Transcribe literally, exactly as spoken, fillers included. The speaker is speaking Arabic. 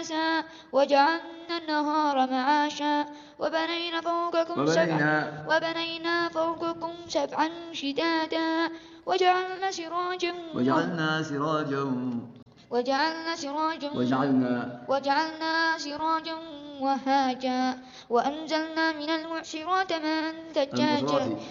لباسا وجعلنا النهار معاشا وبنينا فوقكم سبعا وبنينا فوقكم سبعا شدادا وجعلنا سراجا وجعلنا سراجا وجعلنا سراجا وجعلنا وجعلنا سراجا وهاجا وأنزلنا من المعصرات ماء ثجاجا